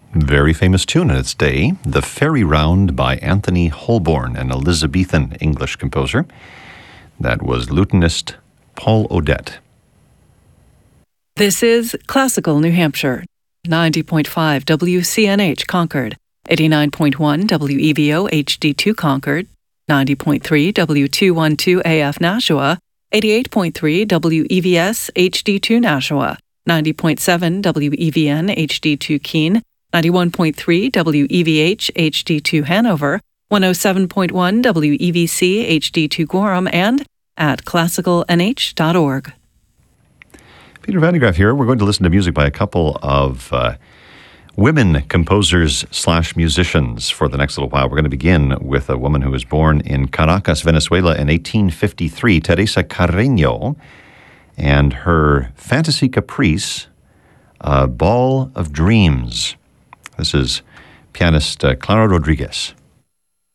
Very famous tune in its day, The Fairy Round by Anthony Holborn, an Elizabethan English composer. That was lutenist Paul Odette. This is Classical New Hampshire, 90.5 WCNH Concord, 89.1 WEVO HD2 Concord, 90.3 W212 AF Nashua, 88.3 WEVS HD2 Nashua, 90.7 WEVN HD2 Keene, 91.3 WEVH HD2 Hanover, 107.1 WEVC HD2 Gorham, and at classicalnh.org. Peter Van de Graaff here. We're going to listen to music by a couple of women composers / musicians for the next little while. We're going to begin with a woman who was born in Caracas, Venezuela in 1853, Teresa Carreño, and her Fantasy Caprice, Ball of Dreams. This is pianist Clara Rodriguez.